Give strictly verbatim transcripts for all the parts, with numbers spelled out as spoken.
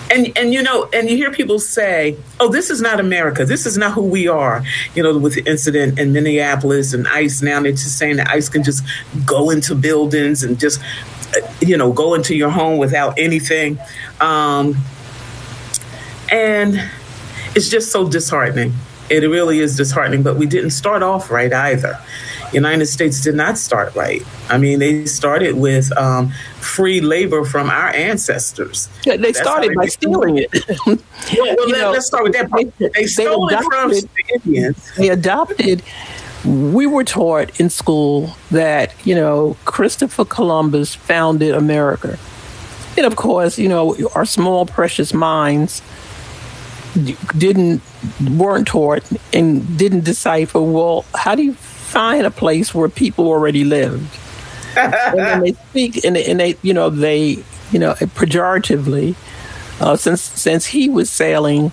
And and you know, and you hear people say, "Oh, this is not America. This is not who we are." You know, with the incident in Minneapolis and ICE. Now they're just saying that ICE can just go into buildings and just, you know, go into your home without anything, um, and it's just so disheartening. It really is disheartening. But we didn't start off right either. United States did not start right. I mean, they started with um, free labor from our ancestors. Yeah, they That's started by stealing it. well, well let, let's start with that part. They, they stole it from the Indians. They adopted. We were taught in school that, you know, Christopher Columbus founded America. And of course, you know, our small, precious minds didn't, weren't taught and didn't decipher, well, how do you find a place where people already lived? And then they speak, and they, and they, you know, they, you know, pejoratively, uh, since since he was sailing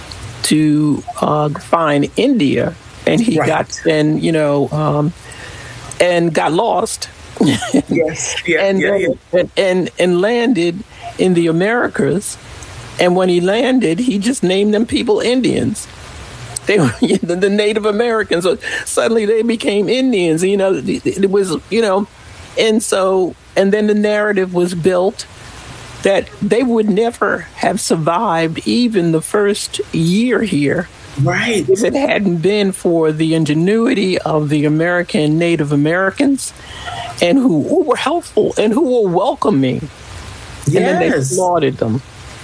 to uh, find India, and he right. got and you know, um, and got lost. yes, yeah, and, yeah, yeah. and and and landed in the Americas, and when he landed, he just named them people Indians. They were the Native Americans. So suddenly they became Indians. You know, it was, you know, and so, and then the narrative was built that they would never have survived even the first year here. Right. If it hadn't been for the ingenuity of the American Native Americans and who, who were helpful and who were welcoming. Yes. And then they slaughtered them.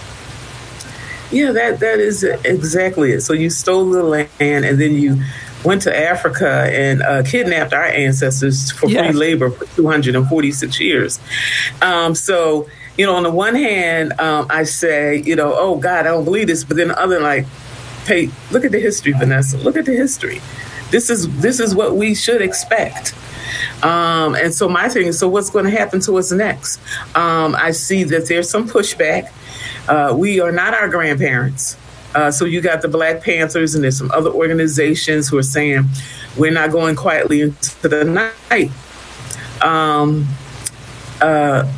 Yeah, that that is exactly it. So you stole the land, and then you went to Africa and uh, kidnapped our ancestors for yes. free labor for two hundred forty-six years. Um, so, you know, on the one hand, um, I say, you know, oh, God, I don't believe this. But then the other, like, hey, look at the history, Vanessa. Look at the history. This is this is what we should expect. Um, and so my thing is, so what's going to happen to us next? Um, I see that there's some pushback. Uh, we are not our grandparents. Uh, so you got the Black Panthers, and there's some other organizations who are saying we're not going quietly into the night. Um, uh,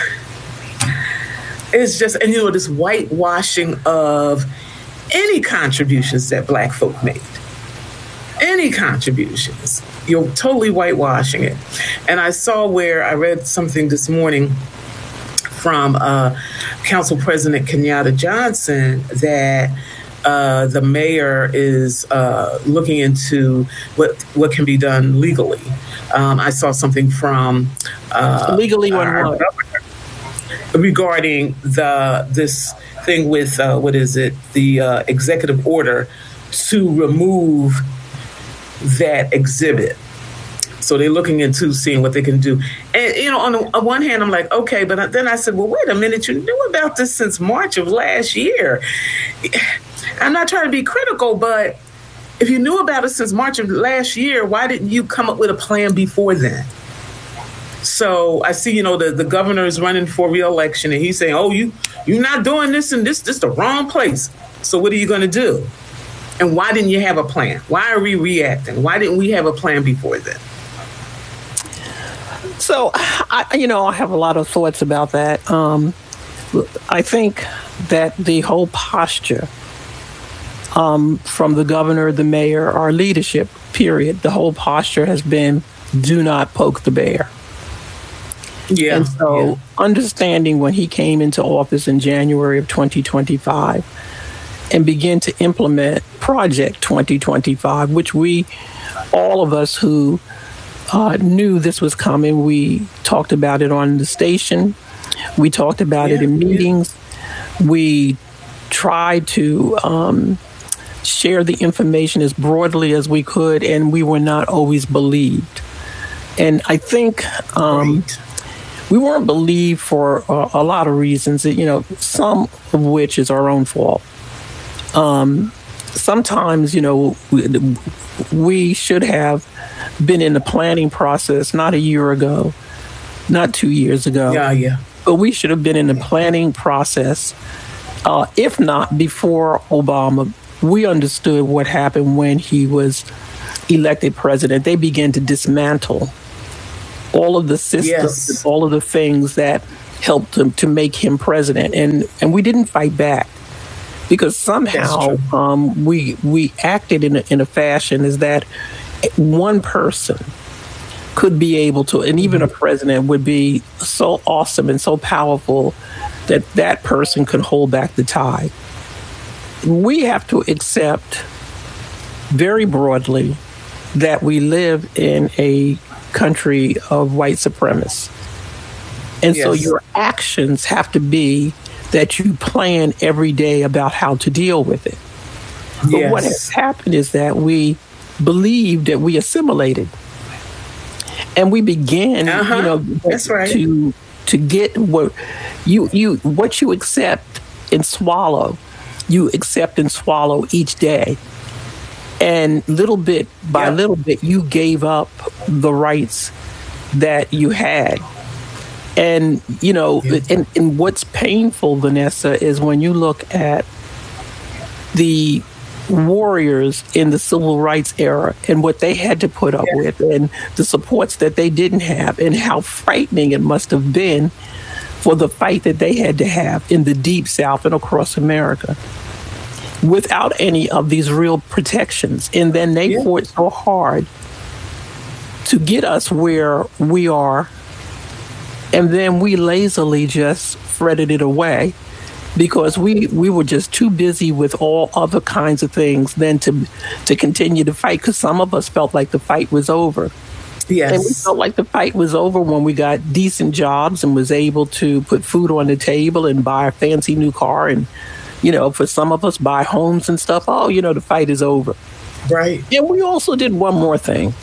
it's just, and you know, this whitewashing of any contributions that Black folk made. Any contributions. You're totally whitewashing it. And I saw where I read something this morning from uh, Council President Kenyatta Johnson that uh, the mayor is uh, looking into what what can be done legally. Um, I saw something from uh, legally what regarding the this thing with uh, what is it the uh, executive order to remove that exhibit. So they're looking into seeing what they can do. And, you know, on the on one hand, I'm like, okay, but then I said, well, wait a minute, you knew about this since March of last year. I'm not trying to be critical, but if you knew about it since March of last year, why didn't you come up with a plan before then? So I see, you know, the, the governor is running for re-election, and he's saying, oh, you, you're not doing this and this, this is the wrong place. So what are you going to do? And why didn't you have a plan? Why are we reacting? Why didn't we have a plan before then? So, I, you know, I have a lot of thoughts about that. Um, I think that the whole posture um, from the governor, the mayor, our leadership, period, the whole posture has been, do not poke the bear. Yeah. And so yeah. understanding when he came into office in January of twenty twenty-five and began to implement Project twenty twenty-five, which we, all of us who Uh, knew this was coming. We talked about it on the station. We talked about yeah, it in meetings. Yeah. We tried to um, share the information as broadly as we could, and we were not always believed. And I think um, right. we weren't believed for a, a lot of reasons, you know, some of which is our own fault. Um, sometimes, you know, we, we should have been in the planning process not a year ago, not two years ago. Yeah, yeah. But we should have been in the planning process, uh, if not before Obama. We understood what happened when he was elected president. They began to dismantle all of the systems, yes. all of the things that helped to, to make him president. And, and we didn't fight back because somehow um, we we acted in a, in a fashion is that one person could be able to, and even a president would be so awesome and so powerful that that person could hold back the tide. We have to accept very broadly that we live in a country of white supremacists. And yes. So your actions have to be that you plan every day about how to deal with it. But yes. What has happened is that we believed that we assimilated. And we began, uh-huh. you know, That's right. to to get what you you what you accept and swallow, you accept and swallow each day. And little bit by yep. little bit, you gave up the rights that you had. And, you know, yep. and, and what's painful, Vanessa, is when you look at the warriors in the civil rights era and what they had to put up yeah. with and the supports that they didn't have and how frightening it must have been for the fight that they had to have in the Deep South and across America without any of these real protections. And then they yeah. fought so hard to get us where we are, and then we lazily just fretted it away because we, we were just too busy with all other kinds of things than to to continue to fight, because some of us felt like the fight was over. Yes. And we felt like the fight was over when we got decent jobs and was able to put food on the table and buy a fancy new car and, you know, for some of us buy homes and stuff. Oh, you know, the fight is over. Right. And we also did one more thing.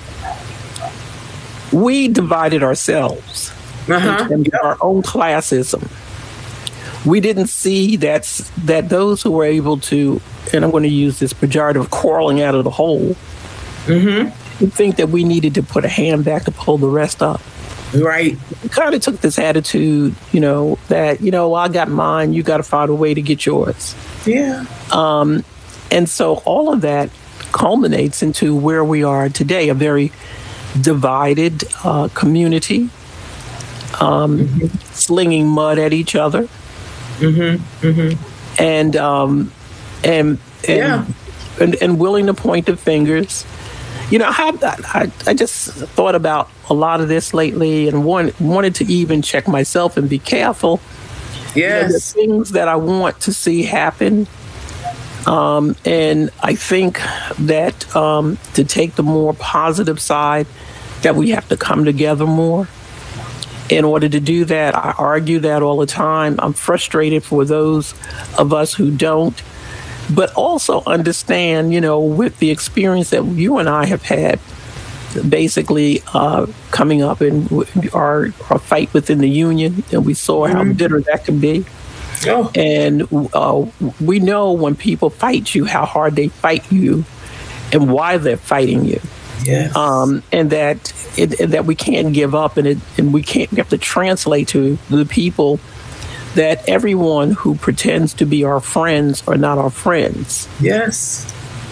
We divided ourselves uh-huh. into yep. our own classism. We didn't see that that those who were able to, and I'm going to use this pejorative, crawling out of the hole, mm-hmm. we think that we needed to put a hand back to pull the rest up. Right. We kind of took this attitude, you know, that, you know, well, I got mine, you got to find a way to get yours. Yeah. Um, and so all of that culminates into where we are today, a very divided uh, community, um, mm-hmm. slinging mud at each other. Mm-hmm. Mm-hmm. And um, and and, yeah. and and willing to point the fingers. You know, I, I I just thought about a lot of this lately, and want, wanted to even check myself and be careful. Yes, you know, the things that I want to see happen. Um, and I think that um, to take the more positive side, that we have to come together more. In order to do that, I argue that all the time. I'm frustrated for those of us who don't, but also understand, you know, with the experience that you and I have had, basically uh, coming up in our, our fight within the union, and we saw mm-hmm. how bitter that can be. Oh. And uh, we know when people fight you, how hard they fight you and why they're fighting you. Yes. Um, and that it, that we can't give up, and it, and we can't we have to translate to the people that everyone who pretends to be our friends are not our friends. Yes.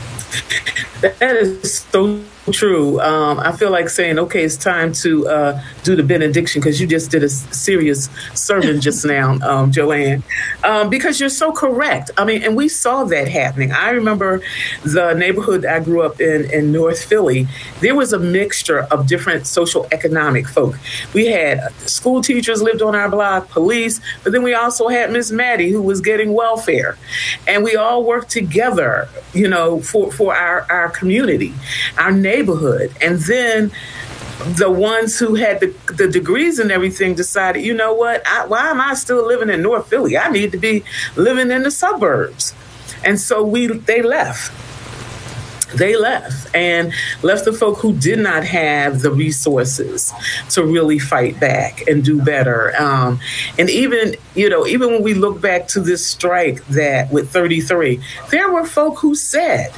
That is so true. Um, I feel like saying, okay, it's time to uh, do the benediction, because you just did a serious sermon just now, um, Joanne, um, because you're so correct. I mean, and we saw that happening. I remember the neighborhood I grew up in, in North Philly. There was a mixture of different social economic folk. We had school teachers lived on our block, police, but then we also had Miss Maddie, who was getting welfare. And we all worked together, you know, for, for our, our community, our neighborhood. And then the ones who had the, the degrees and everything decided, you know what, I, why am I still living in North Philly? I need to be living in the suburbs. And so we they left. They left and left the folk who did not have the resources to really fight back and do better. Um, and even, you know, even when we look back to this strike that with thirty-three, there were folk who said,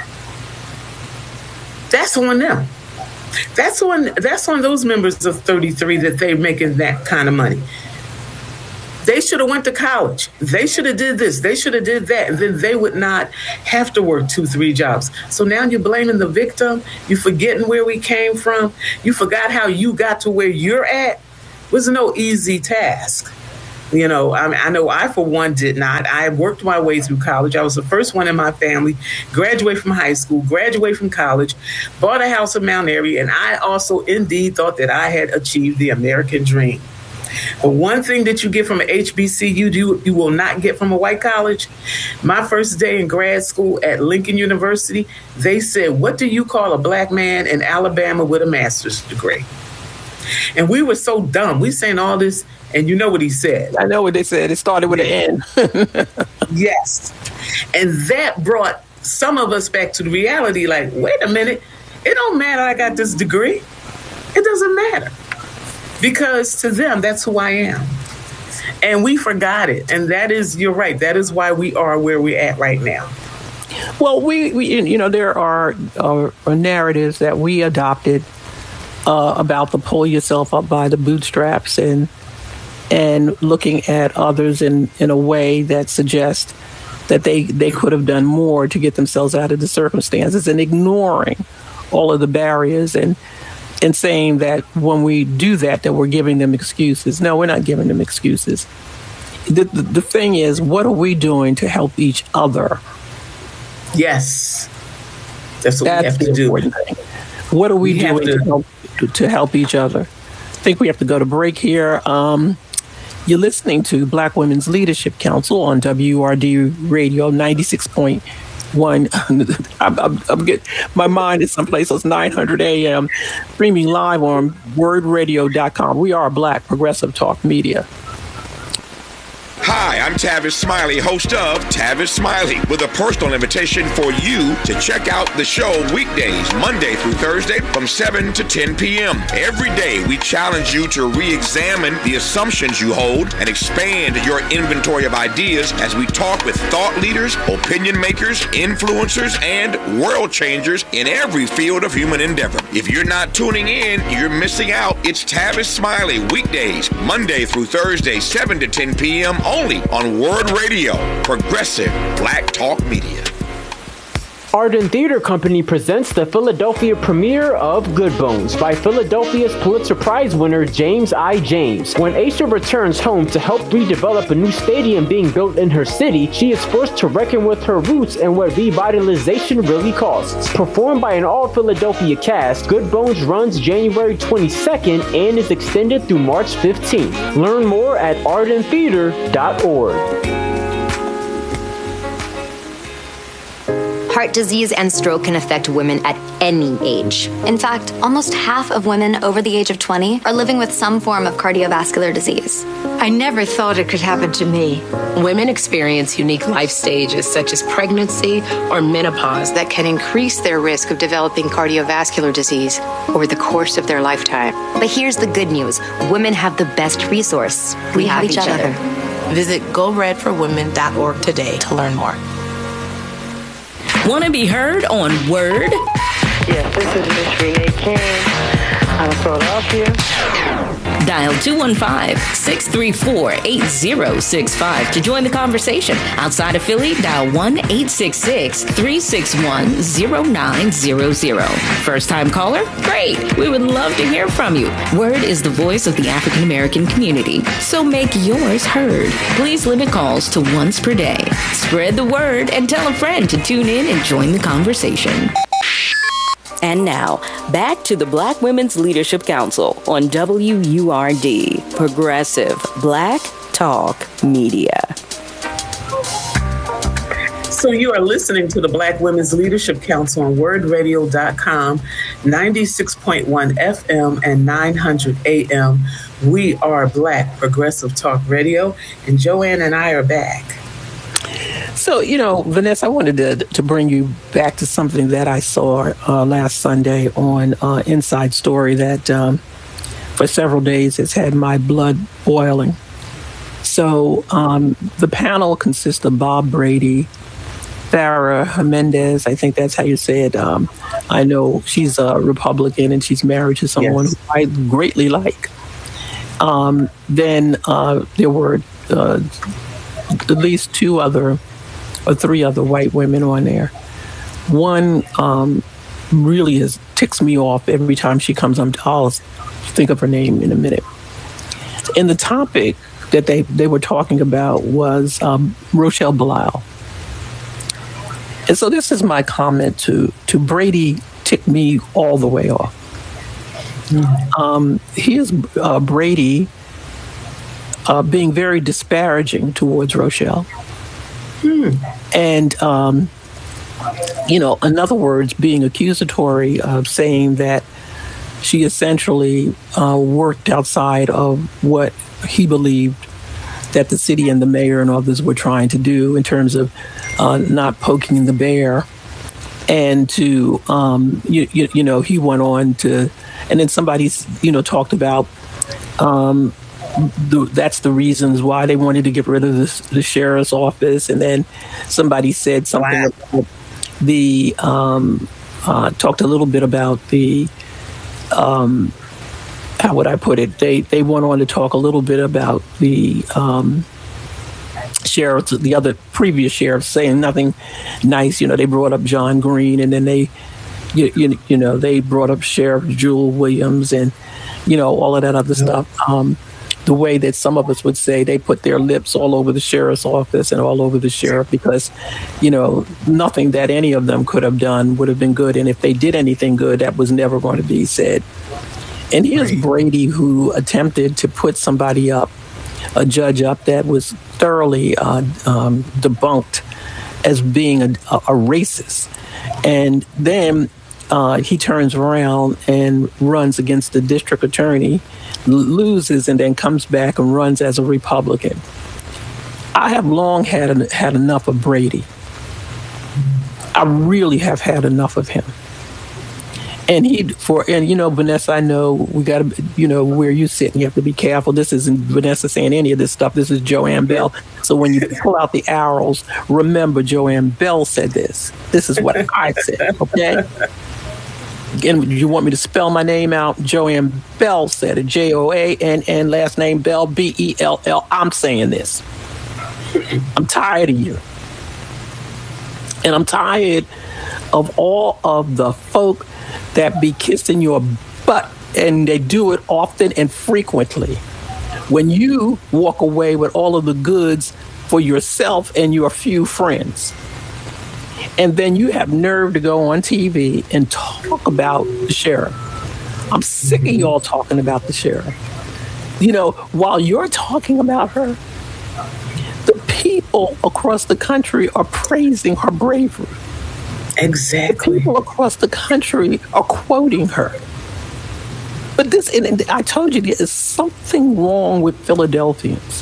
that's on them. That's on that's on those members of thirty-three that they're making that kind of money. They should have went to college. They should have did this. They should have did that. And then they would not have to work two, three jobs. So now you're blaming the victim. You're forgetting where we came from. You forgot how you got to where you're at. It was no easy task. You know, I, mean, I know I, for one, did not. I worked my way through college. I was the first one in my family, graduate from high school, graduate from college, bought a house in Mount Airy, and I also indeed thought that I had achieved the American dream. But one thing that you get from an H B C U, you, you will not get from a white college. My first day in grad school at Lincoln University, they said, what do you call a black man in Alabama with a master's degree? And we were so dumb. We saying all this, and you know what he said. I know what they said. It started with an N. Yes. And that brought some of us back to the reality, like, wait a minute, it don't matter I got this degree. It doesn't matter. Because to them, that's who I am. And we forgot it. And that is, you're right, that is why we are where we're at right now. Well, we, we you know, there are uh, narratives that we adopted uh, about the pull yourself up by the bootstraps and and looking at others in, in a way that suggests that they, they could have done more to get themselves out of the circumstances, and ignoring all of the barriers and and saying that when we do that, that we're giving them excuses. No, we're not giving them excuses. The, the, the thing is, what are we doing to help each other? Yes. That's what That's we have to do. Thing. What are we, we doing to, to, help, to, to help each other? I think we have to go to break here. Um, you're listening to Black Women's Leadership Council on W R D Radio ninety-six point one. I'm, I'm, I'm get, my mind is someplace else. nine hundred A M, streaming live on word radio dot com. We are Black Progressive Talk Media. Hi, I'm Tavis Smiley, host of Tavis Smiley, with a personal invitation for you to check out the show weekdays, Monday through Thursday from seven to ten p.m. Every day, we challenge you to re-examine the assumptions you hold and expand your inventory of ideas as we talk with thought leaders, opinion makers, influencers, and world changers in every field of human endeavor. If you're not tuning in, you're missing out. It's Tavis Smiley, weekdays, Monday through Thursday, seven to ten p.m. only on Word Radio, Progressive Black Talk Media. Arden Theater Company presents the Philadelphia premiere of Good Bones by Philadelphia's Pulitzer Prize winner James I. James. When Aisha returns home to help redevelop a new stadium being built in her city, she is forced to reckon with her roots and what revitalization really costs. Performed by an all-Philadelphia cast, Good Bones runs January twenty-second and is extended through March fifteenth. Learn more at arden theater dot org. Heart disease and stroke can affect women at any age. In fact, almost half of women over the age of twenty are living with some form of cardiovascular disease. I never thought it could happen to me. Women experience unique life stages such as pregnancy or menopause that can increase their risk of developing cardiovascular disease over the course of their lifetime. But here's the good news. Women have the best resource. We, we have, have each, each other. other. Visit go red for women dot org today to learn more. Want to be heard on Word? Yes, this is Miss Renee King out of Philadelphia. Dial two one five, six three four, eight zero six five to join the conversation. Outside of Philly, dial one eight six six, three six one, zero nine zero zero. First time caller? Great. We would love to hear from you. Word is the voice of the African American community, so make yours heard. Please limit calls to once per day. Spread the word and tell a friend to tune in and join the conversation. And now, back to the Black Women's Leadership Council on W U R D, Progressive Black Talk Media. So you are listening to the Black Women's Leadership Council on word radio dot com, ninety-six point one F M and nine hundred A M. We are Black Progressive Talk Radio, and Joanne and I are back. So, you know, Vanessa, I wanted to to bring you back to something that I saw uh, last Sunday on uh, Inside Story that um, for several days has had my blood boiling. So um, the panel consists of Bob Brady, Farrah Mendez, I think that's how you say it. Um, I know she's a Republican and she's married to someone yes. who I greatly like. Um, then uh, there were uh, at least two other or three other white women on there. One um, really is ticks me off every time she comes on. I'll think of her name in a minute. And the topic that they, they were talking about was um, Rochelle Bilal. And so this is my comment to, to Brady ticked me all the way off. Mm. Um, here's uh, Brady uh, being very disparaging towards Rochelle. Mm. And, um, you know, in other words, being accusatory of saying that she essentially uh, worked outside of what he believed that the city and the mayor and others were trying to do in terms of uh, not poking the bear. And to, um, you, you, you know, he went on to, and then somebody, you know, talked about um, the, that's the reasons why they wanted to get rid of the, the sheriff's office. And then somebody said something wow. about the, um, uh, talked a little bit about the, um, how would I put it? They they went on to talk a little bit about the um, sheriffs, the other previous sheriffs, saying nothing nice. You know, they brought up John Green, and then they, you, you, you know, they brought up Sheriff Jewel Williams, and you know, all of that other yeah. stuff. Um, the way that some of us would say, they put their lips all over the sheriff's office and all over the sheriff because, you know, nothing that any of them could have done would have been good, and if they did anything good, that was never going to be said. And here's Brady, who attempted to put somebody up, a judge up that was thoroughly uh, um, debunked as being a, a racist. And then uh, he turns around and runs against the district attorney, loses, and then comes back and runs as a Republican. I have long had had enough of Brady. I really have had enough of him. And he for and you know, Vanessa, I know we got to, you know, where you sit, and you have to be careful. This isn't Vanessa saying any of this stuff. This is Joanne Bell. So when you pull out the arrows, remember Joanne Bell said this. This is what I said. Okay. Again, you want me to spell my name out? Joanne Bell said it. J O A N N, last name Bell, B E L L. I'm saying this. I'm tired of you, and I'm tired of all of the folk that be kissing your butt, and they do it often and frequently. When you walk away with all of the goods for yourself and your few friends, and then you have nerve to go on T V and talk about the sheriff. I'm sick of y'all talking about the sheriff. You know, while you're talking about her, the people across the country are praising her bravery. Exactly. The people across the country are quoting her. But this, and I told you, there is something wrong with Philadelphians.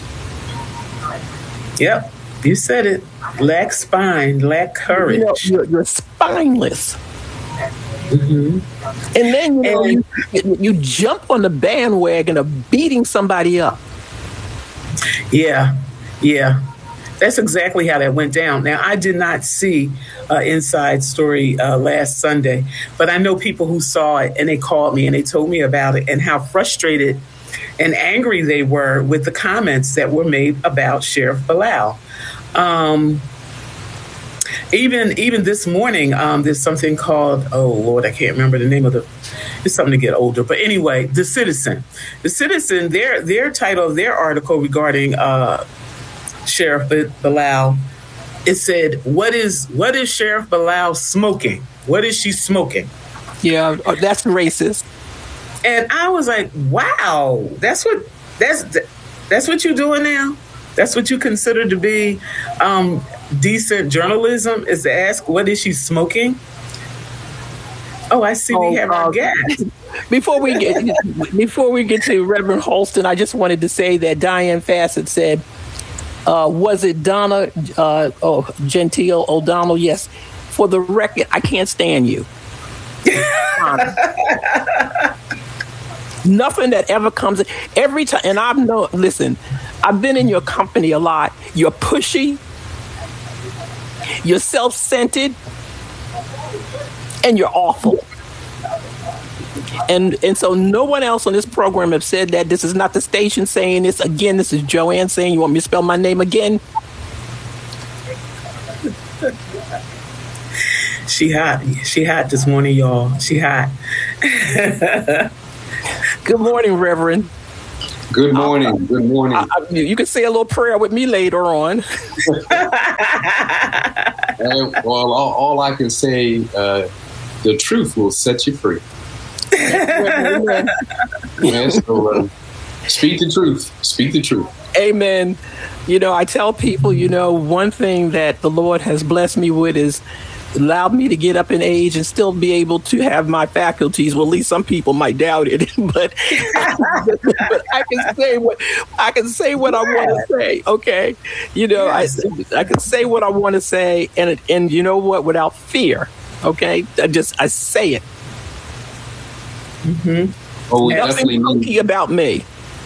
Yep, you said it. Lack spine, lack courage. You know, you're, you're spineless. Mm-hmm. And then, you know, and, you, you jump on the bandwagon of beating somebody up. Yeah, yeah. That's exactly how that went down. Now, I did not see uh, Inside Story uh, last Sunday, but I know people who saw it, and they called me and they told me about it and how frustrated and angry they were with the comments that were made about Sheriff Bilal. Um, even even this morning, um, there's something called, oh, Lord, I can't remember the name of the, it's something to get older. But anyway, The Citizen. The Citizen, their, their title of their article regarding uh, Sheriff Bilal, it said, what is what is Sheriff Bilal smoking? What is she smoking? Yeah, that's racist. And I was like, wow, that's what that's that's what you're doing now? That's what you consider to be um, decent journalism, is to ask, what is she smoking? Oh, I see we oh, have our uh, guest. Before we get before we get to Reverend Holston, I just wanted to say that Diane Fassett said, Uh, was it Donna uh, oh, Gentile O'Donnell? Yes. For the record, I can't stand you. Nothing that ever comes every time. And I've known, listen, I've been in your company a lot. You're pushy, you're self-centered, and you're awful. And and so no one else on this program have said that. This is not the station saying this. Again, this is Joanne saying, you want me to spell my name again? She hot. She hot this morning, y'all. She hot. Good morning, Reverend. Good morning. Good morning. I, I, you can say a little prayer with me later on. uh, well, all, all I can say, uh, the truth will set you free. Yeah, so, uh, speak the truth. Speak the truth. Amen. You know, I tell people, you know, one thing that the Lord has blessed me with is allowed me to get up in age and still be able to have my faculties. Well, at least some people might doubt it, but, but I can say what I can say what I want to say. Okay, you know, yes. I I can say what I want to say, and and you know what, without fear. Okay, I just I say it. Mm-hmm. Oh, we Nothing definitely funky need, about me.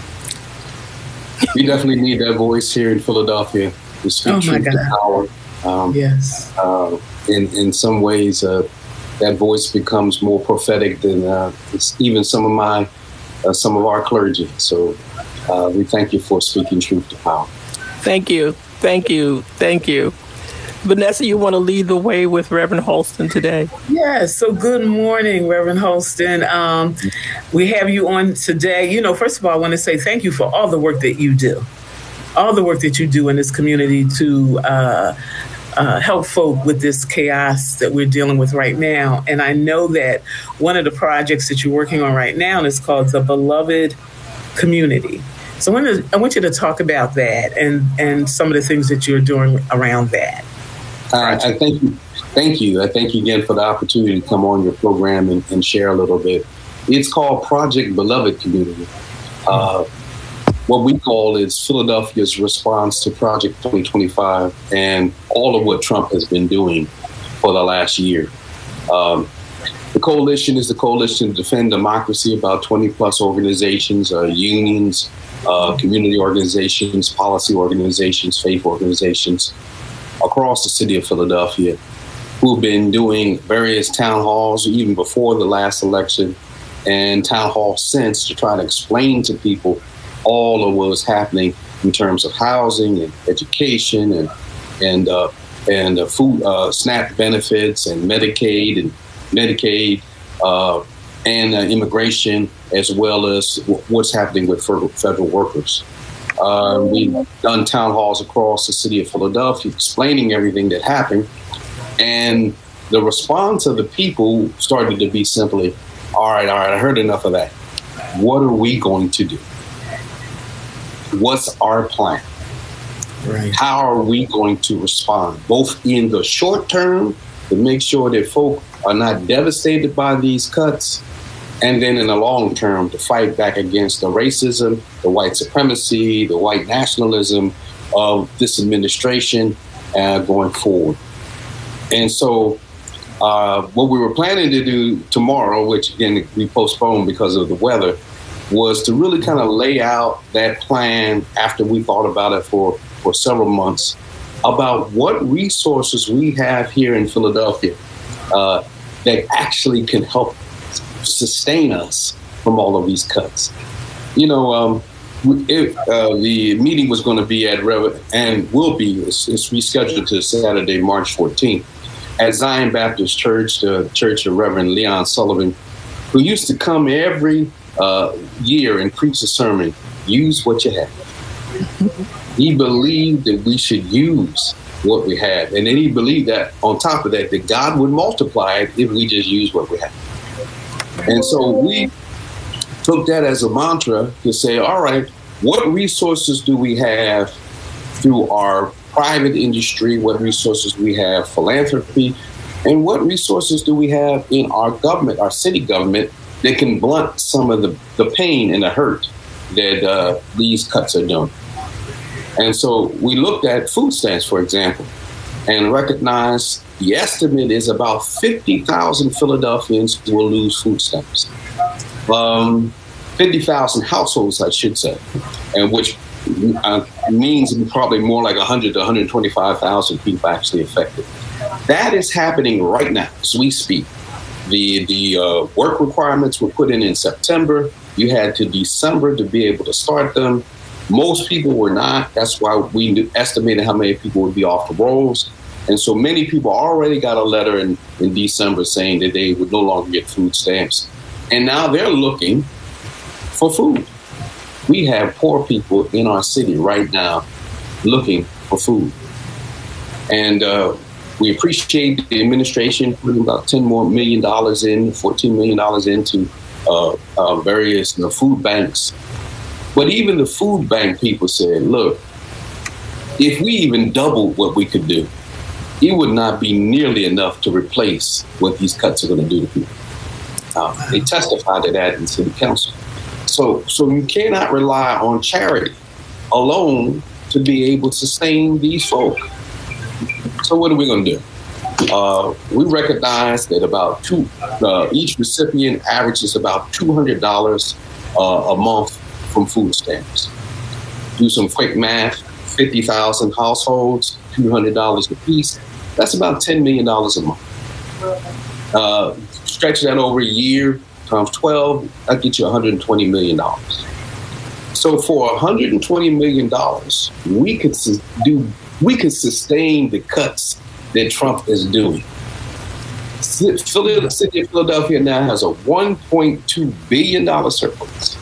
We definitely need that voice here in Philadelphia to speak oh truth to power. Um, yes. Uh, in in some ways, uh, that voice becomes more prophetic than uh, even some of my uh, some of our clergy. So uh, we thank you for speaking truth to power. Thank you, thank you, thank you. Vanessa, you want to lead the way with Reverend Holston today? Yes. So good morning, Reverend Holston. Um, we have you on today. You know, first of all, I want to say thank you for all the work that you do, all the work that you do in this community to uh, uh, help folk with this chaos that we're dealing with right now. And I know that one of the projects that you're working on right now is called the Beloved Community. So I want, to, I want you to talk about that and, and some of the things that you're doing around that. Uh, I thank you. Thank you. I thank you again for the opportunity to come on your program and, and share a little bit. It's called Project Beloved Community. Uh, what we call is Philadelphia's response to Project twenty twenty-five and all of what Trump has been doing for the last year. Um, the coalition is the Coalition to Defend Democracy, about twenty plus organizations, uh, unions, uh, community organizations, policy organizations, faith organizations across the city of Philadelphia, who've been doing various town halls even before the last election and town halls since to try to explain to people all of what was happening in terms of housing and education and and uh, and uh, food uh, SNAP benefits and Medicaid and Medicaid uh, and uh, immigration, as well as w- what's happening with federal, federal workers. Uh, we've done town halls across the city of Philadelphia explaining everything that happened. And the response of the people started to be simply, all right, all right, I heard enough of that. What are we going to do? What's our plan? Right. How are we going to respond, both in the short term to make sure that folk are not devastated by these cuts, and then in the long term to fight back against the racism, the white supremacy, the white nationalism of this administration uh, going forward. And so uh, what we were planning to do tomorrow, which again we postponed because of the weather, was to really kind of lay out that plan after we thought about it for, for several months about what resources we have here in Philadelphia uh, that actually can help sustain us from all of these cuts. You know, um, it, uh, the meeting was going to be at Rev- and will be, it's, it's rescheduled to Saturday, March fourteenth, at Zion Baptist Church, the church of Reverend Leon Sullivan, who used to come every uh, year and preach a sermon, use what you have. He believed that we should use what we have. And then he believed that on top of that, that God would multiply it if we just use what we have. And so we took that as a mantra to say, all right, what resources do we have through our private industry? What resources do we have philanthropy? And what resources do we have in our government, our city government, that can blunt some of the, the pain and the hurt that uh, these cuts are doing? And so we looked at food stamps, for example, and recognized the estimate is about fifty thousand Philadelphians will lose food stamps. Um, fifty thousand households, I should say, and which uh, means probably more like one hundred to one hundred twenty-five thousand people actually affected. That is happening right now as we speak. The, the uh, work requirements were put in in September. You had to December to be able to start them. Most people were not. That's why we estimated how many people would be off the rolls. And so many people already got a letter in, in December saying that they would no longer get food stamps. And now they're looking for food. we have poor people in our city right now looking for food. And uh, we appreciate the administration putting about ten more million dollars in, fourteen million dollars into uh, uh, various you know, food banks. But even the food bank people said, look, if we even doubled what we could do, it would not be nearly enough to replace what these cuts are going to do to people. Uh, they testified to that in city council. So, so you cannot rely on charity alone to be able to sustain these folk. So what are we going to do? Uh, we recognize that about two, uh, each recipient averages about two hundred dollars uh, a month from food stamps. Do some quick math, fifty thousand households, two hundred dollars a piece. That's about ten million dollars a month. Uh, stretch that over a year, times twelve, that gets you one hundred twenty million dollars. So for one hundred twenty million dollars, we could do, we could sustain the cuts that Trump is doing. The city of Philadelphia now has a one point two billion dollars surplus.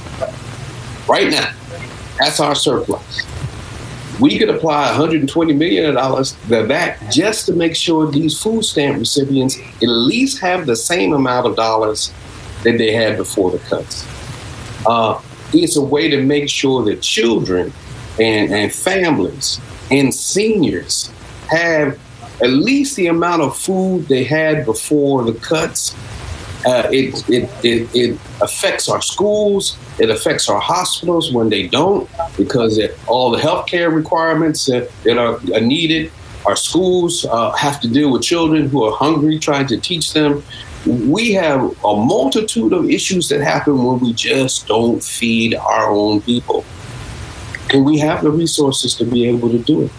Right now, that's our surplus. We could apply one hundred twenty million dollars to that just to make sure these food stamp recipients at least have the same amount of dollars that they had before the cuts. Uh, it's a way to make sure that children and, and families and seniors have at least the amount of food they had before the cuts. Uh, it, it, it, it affects our schools. It affects our hospitals when they don't, because it, all the healthcare requirements uh, that are, are needed. Our schools uh, have to deal with children who are hungry, trying to teach them. We have a multitude of issues that happen when we just don't feed our own people. And we have the resources to be able to do it.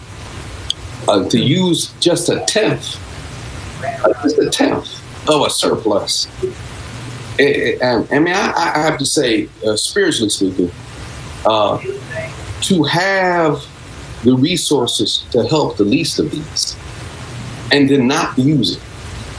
Uh, to use just a tenth, uh, just a tenth of a surplus. It, it, I mean, I, I have to say, uh, spiritually speaking, uh, to have the resources to help the least of these and then not use it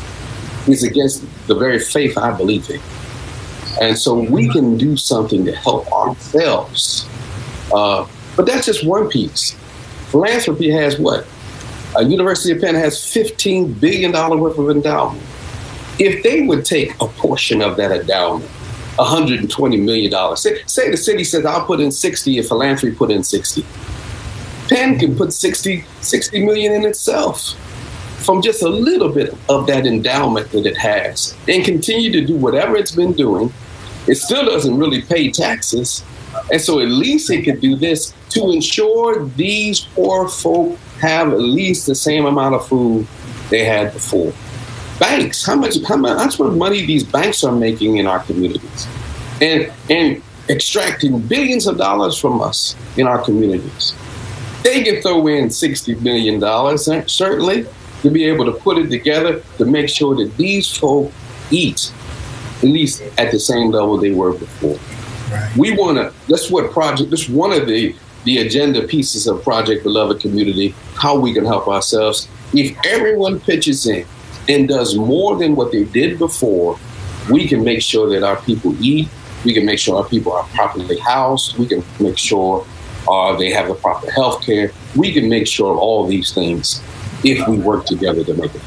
is against the very faith I believe in. And so we can do something to help ourselves. Uh, but that's just one piece. Philanthropy has what? Uh, University of Penn has fifteen billion dollars worth of endowment. If they would take a portion of that endowment, one hundred twenty million dollars, say, say the city says, I'll put in sixty if philanthropy put in sixty. Penn can put sixty, sixty million in itself from just a little bit of that endowment that it has and continue to do whatever it's been doing. It still doesn't really pay taxes. And so at least it could do this to ensure these poor folk have at least the same amount of food they had before. Banks, how much, how much, how much money these banks are making in our communities and, and extracting billions of dollars from us in our communities. They can throw in sixty million dollars, certainly, to be able to put it together to make sure that these folk eat at least at the same level they were before. Right. We want to, that's what project, that's one of the, the agenda pieces of Project Beloved Community, how we can help ourselves. If everyone pitches in and does more than what they did before, we can make sure that our people eat. We can make sure our people are properly housed. We can make sure uh, they have the proper health care. We can make sure of all these things if we work together to make it.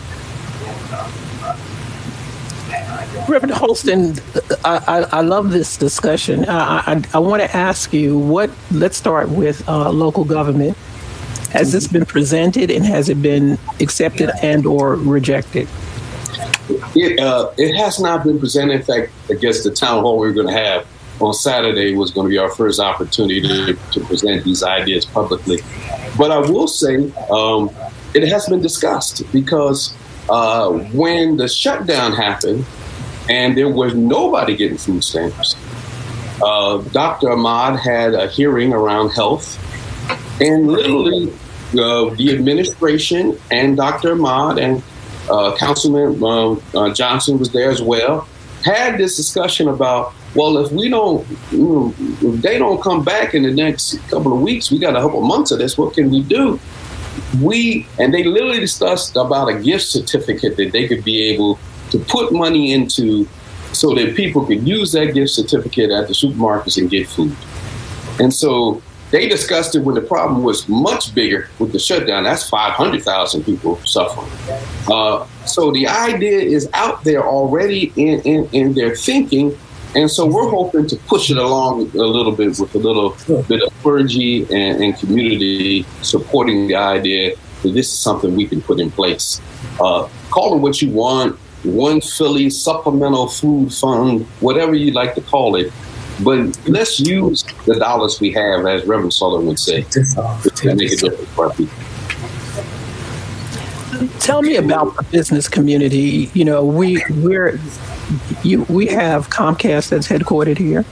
Reverend Holston, I, I, I love this discussion. I, I, I want to ask you, what? Let's start with uh, local government. Has this been presented and has it been accepted and or rejected? It, uh, it has not been presented. In fact, I guess the town hall we we're going to have on Saturday was going to be our first opportunity to, to present these ideas publicly. But I will say um, it has been discussed because uh, when the shutdown happened and there was nobody getting food stamps, uh, Doctor Ahmad had a hearing around health, and literally uh, the administration and Doctor Ahmad and uh, Councilman uh, uh, Johnson was there as well, had this discussion about, well, if we don't, you know, if they don't come back in the next couple of weeks, we got a couple months of this, what can we do? We, and they literally discussed about a gift certificate that they could be able to put money into so that people could use that gift certificate at the supermarkets and get food. And so they discussed it when the problem was much bigger with the shutdown. That's five hundred thousand people suffering. Uh, so the idea is out there already in, in, in their thinking. And so we're hoping to push it along a little bit with a little bit of clergy and, and community supporting the idea that this is something we can put in place. Uh, call it what you want, One Philly Supplemental Food Fund, whatever you like to call it. But let's use the dollars we have, as Reverend Sutherland would say, to make a difference for our people. Tell me about the business community. You know, we we're you we have Comcast that's headquartered here,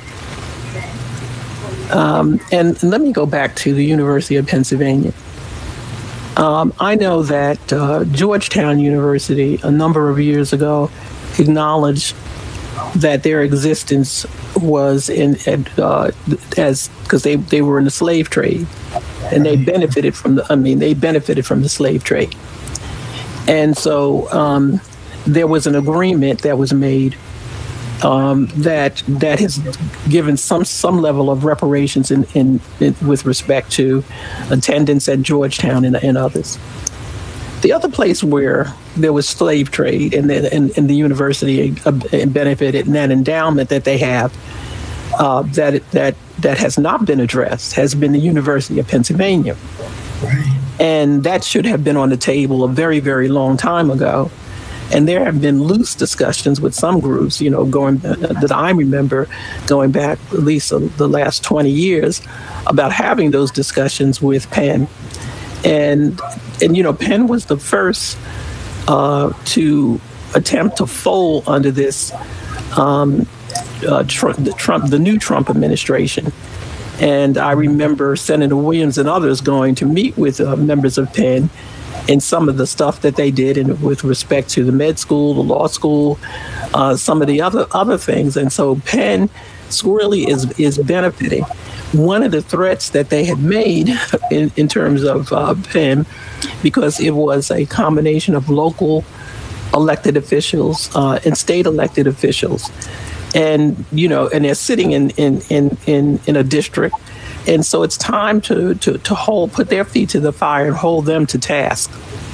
um, and let me go back to the University of Pennsylvania. Um, I know that uh, Georgetown University a number of years ago acknowledged that their existence was in uh, as because they, they were in the slave trade, and they benefited from the I mean they benefited from the slave trade, and so um, there was an agreement that was made um, that that has given some some level of reparations in, in, in with respect to attendance at Georgetown and, and others. The other place where there was slave trade and the, and, and the university benefited, and that endowment that they have uh, that that that has not been addressed has been the University of Pennsylvania. Right. And that should have been on the table a very, very long time ago. And there have been loose discussions with some groups, you know, going uh, that I remember going back at least uh, the last twenty years about having those discussions with Penn. And, and you know, Penn was the first uh, to attempt to fold under this um, uh, Trump, the Trump, the new Trump administration. And I remember Senator Williams and others going to meet with uh, members of Penn and some of the stuff that they did in, with respect to the med school, the law school, uh, some of the other other things. And so Penn really is is benefiting. One of the threats that they had made in, in terms of uh, Penn, because it was a combination of local elected officials uh, and state elected officials, and you know, and they're sitting in in in in, in a district. And so it's time to, to, to hold, put their feet to the fire and hold them to task.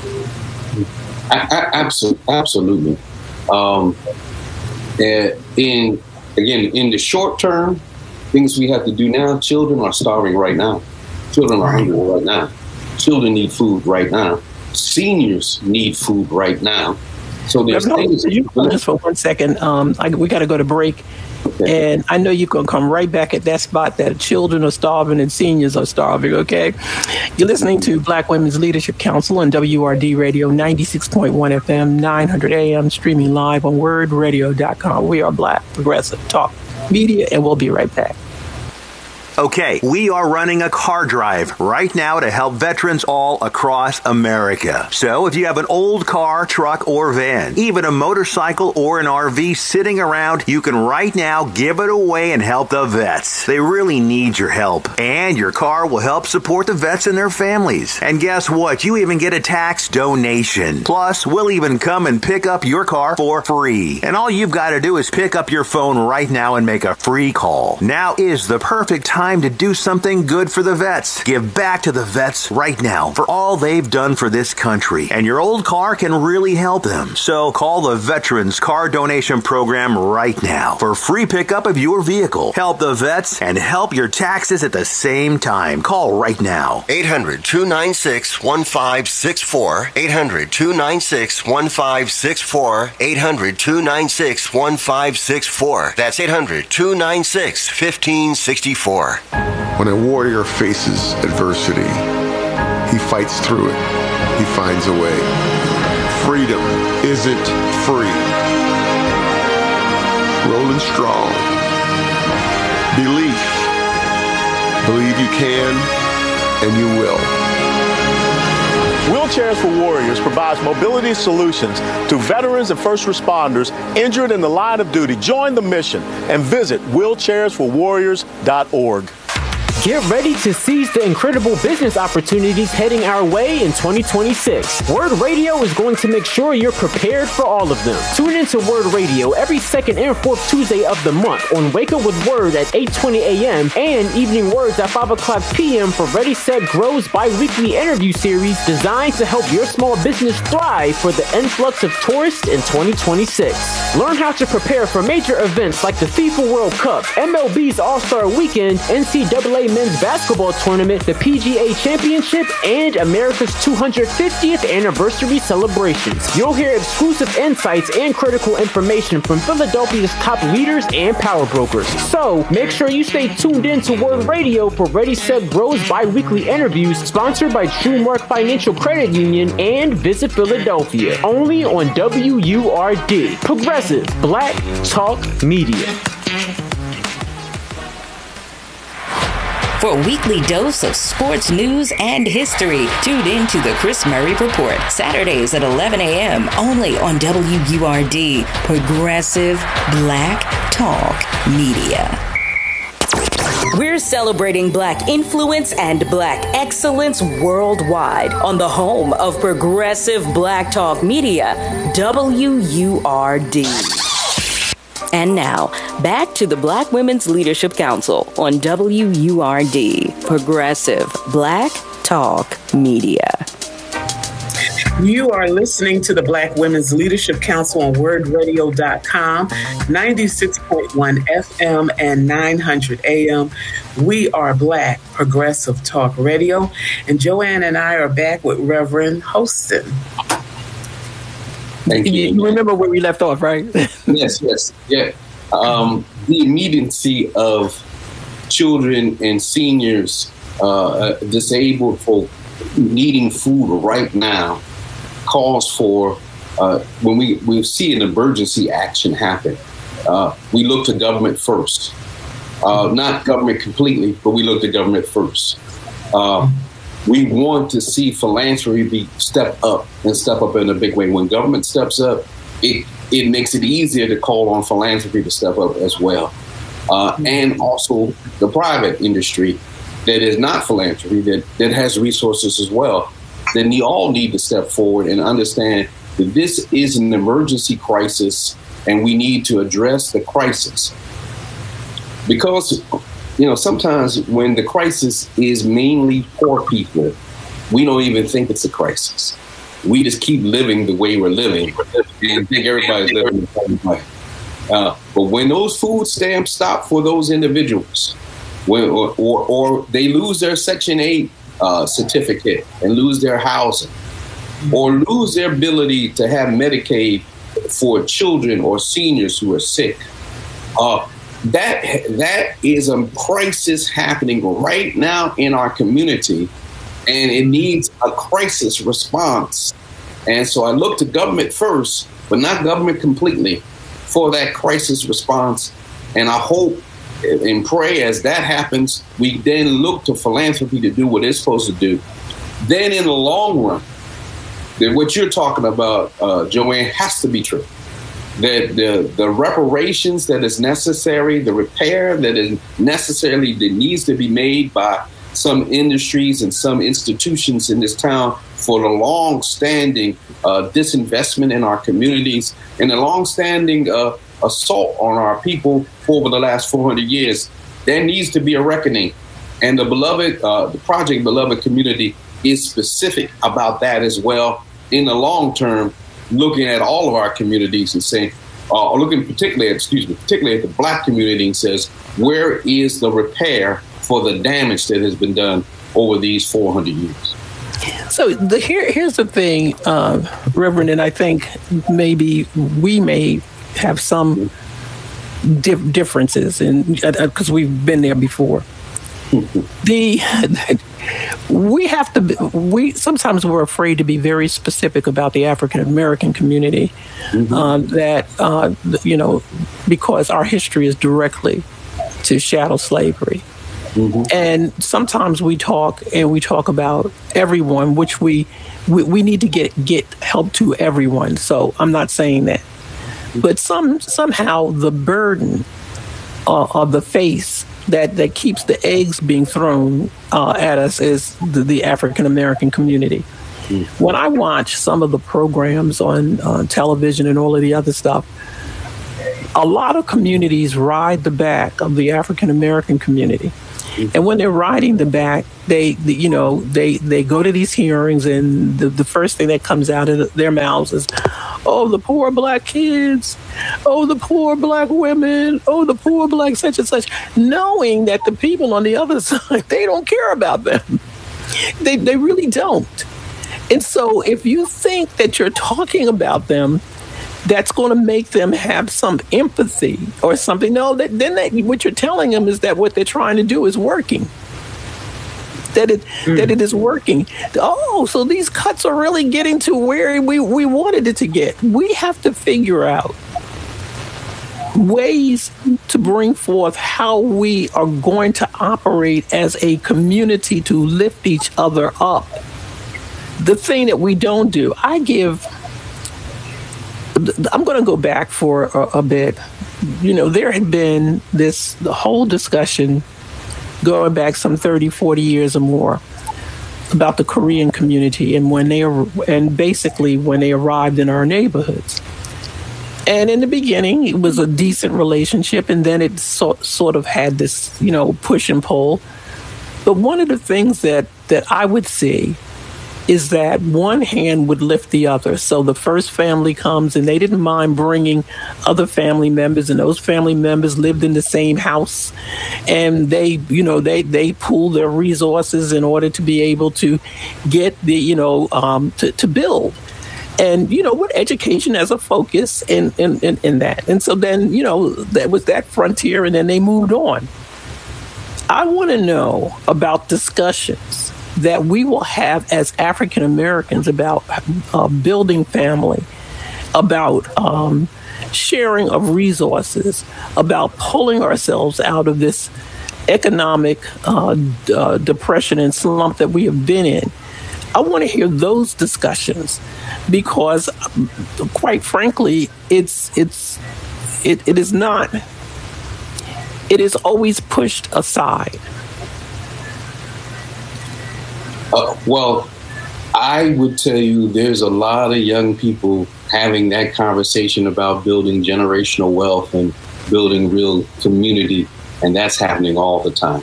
Absolutely. Absolutely. Um, in, again, in the short term, things we have to do now, children are starving right now. Children are hungry right now. Children need food right now. Seniors need food right now. So there's things. You just for one second. Um, I, we got to go to break. Okay. And I know you're going to come right back at that spot that children are starving and seniors are starving, okay? You're listening to Black Women's Leadership Council on W R D Radio, ninety-six point one F M, nine hundred A M, streaming live on word radio dot com. We are Black Progressive Talk Media, and we'll be right back. Okay, we are running a car drive right now to help veterans all across America. So if you have an old car, truck, or van, even a motorcycle or an R V sitting around, you can right now give it away and help the vets. They really need your help. And your car will help support the vets and their families. And guess what? You even get a tax donation. Plus, we'll even come and pick up your car for free. And all you've got to do is pick up your phone right now and make a free call. Now is the perfect time to do something good for the vets. Give back to the vets right now for all they've done for this country. And your old car can really help them. So call the Veterans Car Donation Program right now for free pickup of your vehicle. Help the vets and help your taxes at the same time. Call right now. eight hundred, two nine six, one five six four. eight hundred, two nine six, one five six four. eight hundred, two nine six, one five six four. That's eight hundred, two nine six, one five six four. When a warrior faces adversity, he fights through it. He finds a way. Freedom isn't free. Rolling strong. Belief. Believe you can, and you will. Wheelchairs for Warriors provides mobility solutions to veterans and first responders injured in the line of duty. Join the mission and visit wheelchairs for warriors dot org. Get ready to seize the incredible business opportunities heading our way in twenty twenty-six. Word Radio is going to make sure you're prepared for all of them. Tune into Word Radio every second and fourth Tuesday of the month on Wake Up with Word at eight twenty a.m. and Evening Words at five o'clock p.m. for Ready, Set, Grow's bi-weekly interview series designed to help your small business thrive for the influx of tourists in twenty twenty-six. Learn how to prepare for major events like the FIFA World Cup, M L B's All-Star Weekend, N C double A Men's Basketball Tournament, the P G A Championship, and America's two hundred fiftieth Anniversary celebrations. You'll hear exclusive insights and critical information from Philadelphia's top leaders and power brokers. So, make sure you stay tuned in to Word Radio for Ready, Set, Grow's bi-weekly interviews sponsored by TrueMark Financial Credit Union and Visit Philadelphia. Only on W U R D, Progressive Black Talk Media. For a weekly dose of sports news and history, tune in to the Chris Murray Report, Saturdays at eleven a.m. only on W U R D, Progressive Black Talk Media. We're celebrating Black influence and Black excellence worldwide on the home of Progressive Black Talk Media, W U R D. And now, back to the Black Women's Leadership Council on W U R D, Progressive Black Talk Media. You are listening to the Black Women's Leadership Council on word radio dot com, ninety-six point one F M and nine hundred A M. We are Black Progressive Talk Radio, and Joanne and I are back with Reverend Hostin. Thank you. You remember where we left off, right? yes, yes, yeah. Um, the immediacy of children and seniors, uh, disabled folk needing food right now calls for, uh, when we, we see an emergency action happen, uh, we look to government first. Uh, not government completely, but we look to government first. Uh, We want to see philanthropy be step up and step up in a big way. When government steps up, it it makes it easier to call on philanthropy to step up as well. Uh, and also the private industry that is not philanthropy, that, that has resources as well. Then you all need to step forward and understand that this is an emergency crisis and we need to address the crisis. Because you know, sometimes when the crisis is mainly poor people, we don't even think it's a crisis. We just keep living the way we're living and think everybody's living the same way. Uh, but when those food stamps stop for those individuals, when, or, or, or they lose their Section eight uh, certificate and lose their housing, or lose their ability to have Medicaid for children or seniors who are sick, uh, That that is a crisis happening right now in our community, and it needs a crisis response. And so I look to government first, but not government completely, for that crisis response. And I hope and pray as that happens, we then look to philanthropy to do what it's supposed to do. Then in the long run, that what you're talking about, uh, Joanne, has to be true. That the, the reparations that is necessary, the repair that is necessarily that needs to be made by some industries and some institutions in this town for the long-standing uh, disinvestment in our communities and the long-standing uh, assault on our people for over the last four hundred years, there needs to be a reckoning. And the beloved, uh, the Project Beloved community is specific about that as well in the long term, looking at all of our communities and saying, uh, looking particularly at, excuse me, particularly at the Black community and says, where is the repair for the damage that has been done over these four hundred years? So the, here, here's the thing, uh, Reverend, and I think maybe we may have some dif- differences because uh, we've been there before. the we have to be, we sometimes we're afraid to be very specific about the African American community, mm-hmm. uh, that uh, you know, because our history is directly to chattel slavery. Mm-hmm. And sometimes we talk and we talk about everyone, which we, we we need to get get help to everyone. So I'm not saying that, but some somehow the burden uh, of the face that, that keeps the eggs being thrown uh, at us is the, the African American community. Mm. When I watch some of the programs on uh, television and all of the other stuff, a lot of communities ride the back of the African American community. And when they're riding the back, they, the, you know, they, they go to these hearings, and the, the first thing that comes out of their mouths is, oh, the poor black kids, oh, the poor black women, oh, the poor black such and such, knowing that the people on the other side, they don't care about them. They, they really don't. And so if you think that you're talking about them, that's going to make them have some empathy or something. No, that, then they, what you're telling them is that what they're trying to do is working. That it mm. that it is working. Oh, so these cuts are really getting to where we, we wanted it to get. We have to figure out ways to bring forth how we are going to operate as a community to lift each other up. The thing that we don't do, I give... I'm going to go back for a, a bit. You know, there had been this the whole discussion going back some thirty, forty years or more about the Korean community and when they and basically when they arrived in our neighborhoods. And in the beginning, it was a decent relationship, and then it so, sort of had this, you know, push and pull. But one of the things that that I would see is that one hand would lift the other. So the first family comes, and they didn't mind bringing other family members, and those family members lived in the same house, and they, you know, they they pooled their resources in order to be able to get the, you know, um, to, to build. And, you know, with education as a focus in, in, in, in that. And so then, you know, that was that frontier, and then they moved on. I want to know about discussions that we will have as African Americans about uh, building family, about um, sharing of resources, about pulling ourselves out of this economic uh, d- uh, depression and slump that we have been in. I want to hear those discussions because, quite frankly, it's it's it, it is not. It is always pushed aside. Uh, well, I would tell you there's a lot of young people having that conversation about building generational wealth and building real community, and that's happening all the time.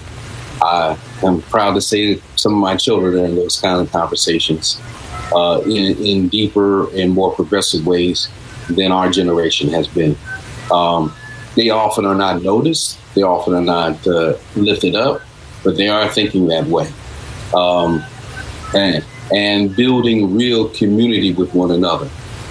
I am proud to say that some of my children are in those kind of conversations uh, in, in deeper and more progressive ways than our generation has been. Um, they often are not noticed. They often are not uh, lifted up, but they are thinking that way. Um, And, and building real community with one another.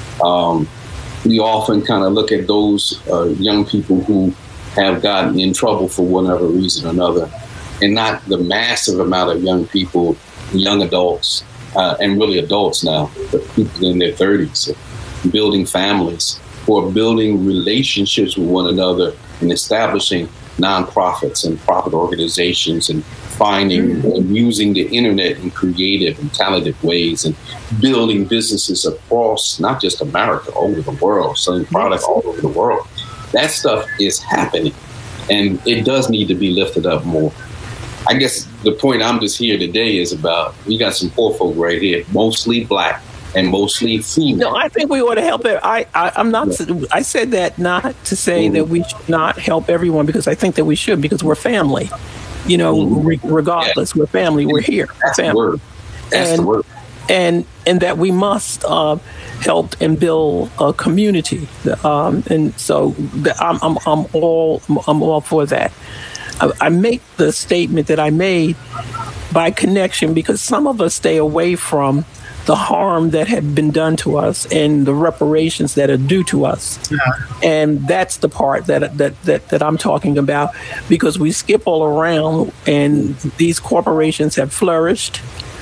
Um, we often kind of look at those uh, young people who have gotten in trouble for whatever reason or another, and not the massive amount of young people, young adults, uh, and really adults now, but people in their thirties, building families, who are building relationships with one another and establishing nonprofits and profit organizations and finding and using the internet in creative and talented ways and building businesses across not just America, all over the world, selling products all over the world. That stuff is happening, and it does need to be lifted up more. I guess the point I'm just here today is about, we got some poor folk right here, mostly black and mostly female. No, I think we ought to help it. I, I, I'm not. I said that not to say mm-hmm. that we should not help everyone, because I think that we should, because we're family. You know, mm-hmm. re- regardless, yeah. we're family. We're here. That's family. the word. That's and, the word. And and that we must uh, help and build a community. Um, and so the, I'm, I'm I'm all I'm all for that. I, I make the statement that I made by connection because some of us stay away from the harm that had been done to us and the reparations that are due to us. Yeah. And that's the part that, that that that I'm talking about, because we skip all around and these corporations have flourished.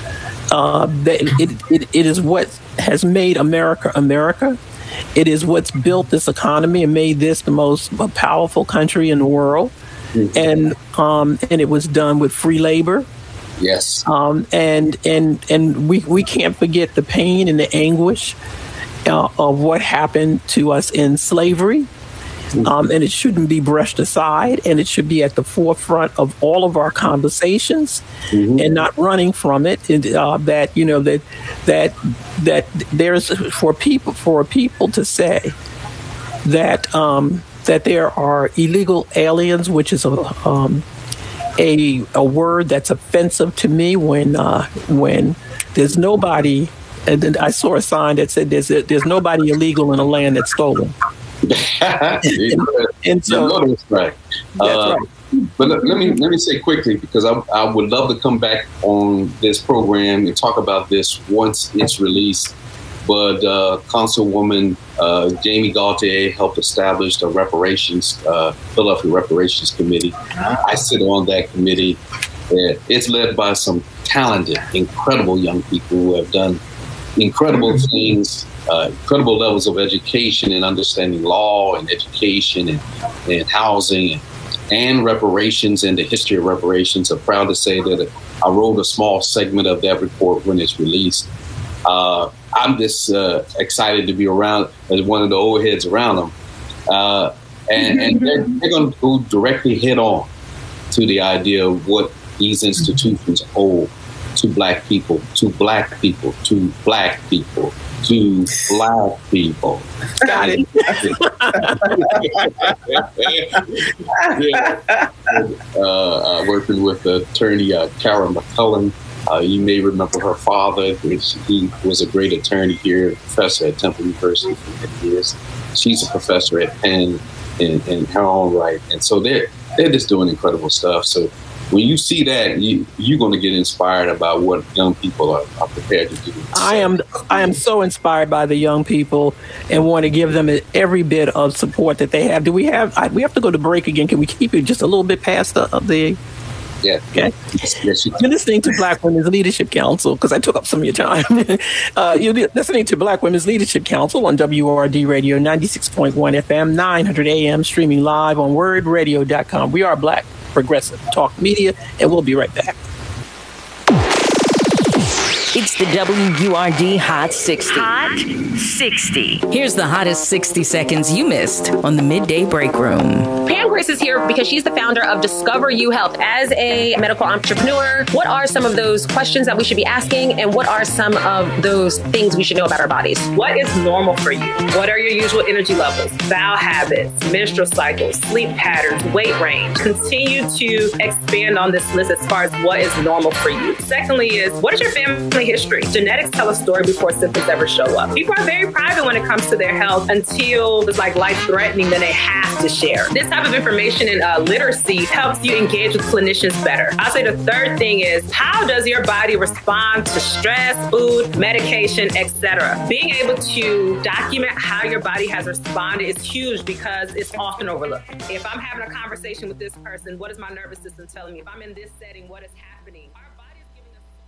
Uh, that it, it, it is what has made America America. It is what's built this economy and made this the most powerful country in the world. Mm-hmm. And um, and it was done with free labor. Yes. Um, and and and we, we can't forget the pain and the anguish uh, of what happened to us in slavery. Um, and it shouldn't be brushed aside, and it should be at the forefront of all of our conversations, mm-hmm. and not running from it. And, uh, that you know that that that there's for people for people to say that um, that there are illegal aliens, which is a um, a a word that's offensive to me when uh, when there's nobody. And then I saw a sign that said there's there's nobody illegal in a land that's stolen. and, and so that's right. That's uh, right. But let, let me let me say quickly, because I, I would love to come back on this program and talk about this once it's released. But uh, Councilwoman uh, Jamie Gaultier helped establish the reparations, uh, Philadelphia Reparations Committee. I sit on that committee. Uh, it's led by some talented, incredible young people who have done incredible things, uh, incredible levels of education and understanding law and education and, and housing and, and reparations and the history of reparations. I'm proud to say that I wrote a small segment of that report when it's released. Uh, I'm just uh, excited to be around as one of the old heads around them. Uh, and and they're, they're going to go directly head on to the idea of what these institutions owe to black people, to black people, to black people, to black people. Got it. yeah. uh, uh, working with attorney uh, Karen McCullen. Uh, you may remember her father. He was a great attorney here, a professor at Temple University for many years. She's a professor at Penn in, in her own right. And so they're, they're just doing incredible stuff. So when you see that, you, you're going to get inspired about what young people are, are prepared to do. I am I am so inspired by the young people and want to give them every bit of support that they have. Do we have, I, we have to go to break again. Can we keep it just a little bit past the... the Yeah. Okay. Yes, you're listening to Black Women's Leadership Council, because I took up some of your time. uh, you're listening to Black Women's Leadership Council on W O R D Radio, ninety-six point one F M, nine hundred A M, streaming live on word radio dot com. We are Black Progressive Talk Media, and we'll be right back. It's the W U R D Hot sixty. Hot sixty. Here's the hottest sixty seconds you missed on the Midday Break Room. Pam Grace is here because she's the founder of Discover You Health. As a medical entrepreneur, what are some of those questions that we should be asking, and what are some of those things we should know about our bodies? What is normal for you? What are your usual energy levels, bowel habits, menstrual cycles, sleep patterns, weight range? Continue to expand on this list as far as what is normal for you. Secondly is, what is your family history? Genetics tell a story before symptoms ever show up. People are very private when it comes to their health until it's like life-threatening, then they have to share. This type of information and uh, literacy helps you engage with clinicians better. I'll say the third thing is, how does your body respond to stress, food, medication, et cetera? Being able to document how your body has responded is huge because it's often overlooked. If I'm having a conversation with this person, what is my nervous system telling me? If I'm in this setting, what is happening?